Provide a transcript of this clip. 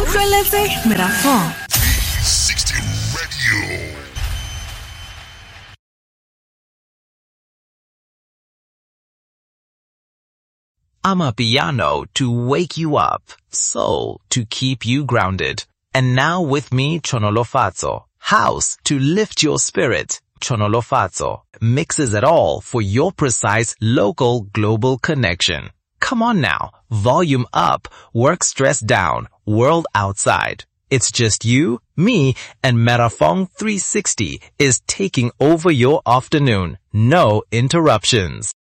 Utlweletse Merafong 360 Radio. Amapiano to wake you up, soul to keep you grounded. And now with me, Chonolofatso, house to lift your spirit. Chonolofatso mixes it all for your precise local global connection. Come on now, volume up, work stress down, world outside. It's just you, me, and Merafong 360 is taking over your afternoon. No interruptions.